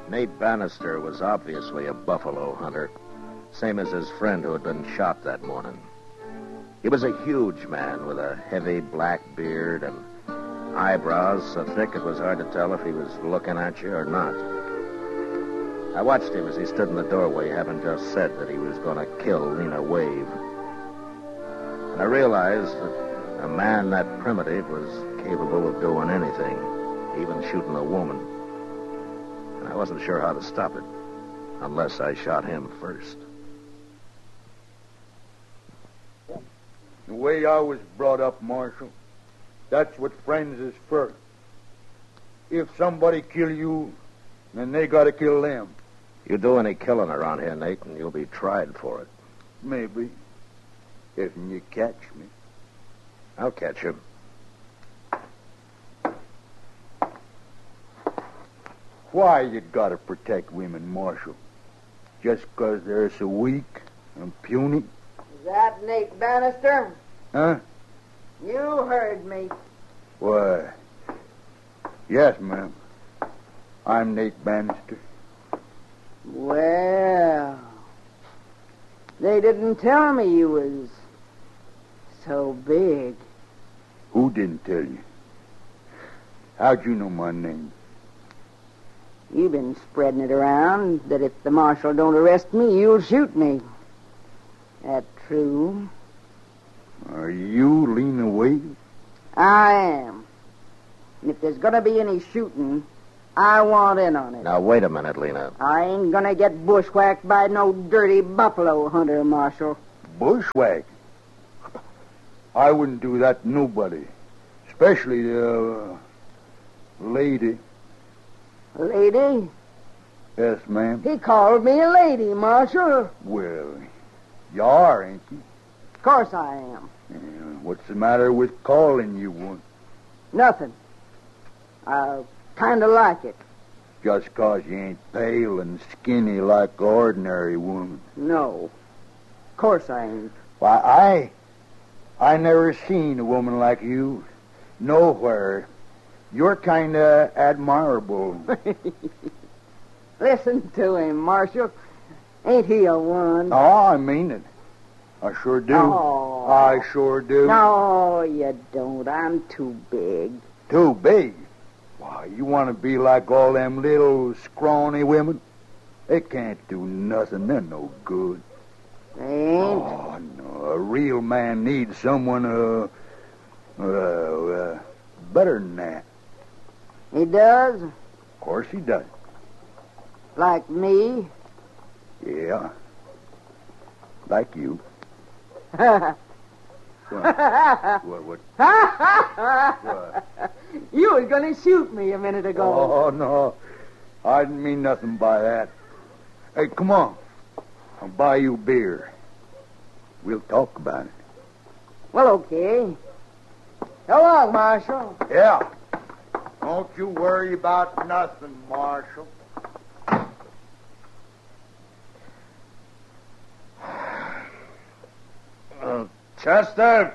Nate Bannister was obviously a buffalo hunter, same as his friend who had been shot that morning. He was a huge man with a heavy black beard and eyebrows so thick it was hard to tell if he was looking at you or not. I watched him as he stood in the doorway, having just said that he was going to kill Lena Wave. And I realized that a man that primitive was capable of doing anything, even shooting a woman. And I wasn't sure how to stop it, unless I shot him first. The way I was brought up, Marshal, that's what friends is first. If somebody kill you, then they gotta kill them. You do any killing around here, Nate, and you'll be tried for it. Maybe. If you catch me. I'll catch you. Why you gotta protect women, Marshal? Just 'cause they're so weak and puny? Is that Nate Bannister? Huh? You heard me. Why, yes, ma'am. I'm Nate Bannister. Well, they didn't tell me you was so big. Who didn't tell you? How'd you know my name? You've been spreading it around that if the marshal don't arrest me, you'll shoot me. That true? Are you Lena Wade? I am. And if there's gonna be any shooting, I want in on it. Now, wait a minute, Lena. I ain't gonna get bushwhacked by no dirty buffalo hunter, Marshal. Bushwhack? I wouldn't do that to nobody. Especially the lady. Lady? Yes, ma'am. He called me a lady, Marshal. Well, you are, ain't you? Of course I am. Yeah, what's the matter with calling you one? Nothing. I kind of like it. Just 'cause you ain't pale and skinny like an ordinary woman. No. Of course I ain't. Why, I never seen a woman like you nowhere. You're kind of admirable. Listen to him, Marshal. Ain't he a one? Oh, I mean it. I sure do. Oh. I sure do. No, you don't. I'm too big. Too big? Why, you want to be like all them little scrawny women? They can't do nothing. They're no good. They ain't? Oh, no. A real man needs someone, better than that. He does? Of course he does. Like me? Yeah. Like you. What? What? You was going to shoot me a minute ago. Oh, no. I didn't mean nothing by that. Hey, come on. I'll buy you beer. We'll talk about it. Well, okay. So long, Marshal. Yeah. Don't you worry about nothing, Marshal. Chester!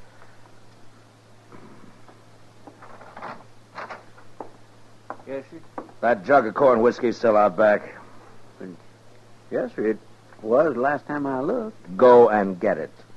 Yes, sir? That jug of corn whiskey's still out back. Yes, sir. It was last time I looked. Go and get it.